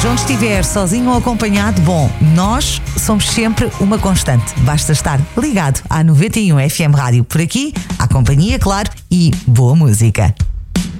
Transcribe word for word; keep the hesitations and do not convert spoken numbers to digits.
Seja onde estiver, sozinho ou acompanhado, bom, nós somos sempre uma constante. Basta estar ligado à noventa e um F M Rádio. Por aqui, à companhia, claro, e boa música.